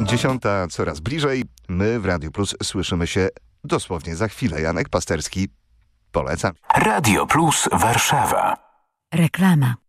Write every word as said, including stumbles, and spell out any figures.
Dziesiąta coraz bliżej. My w Radiu Plus słyszymy się dosłownie za chwilę. Janek Pasterski, polecam. Radio Plus Warszawa. Reklama.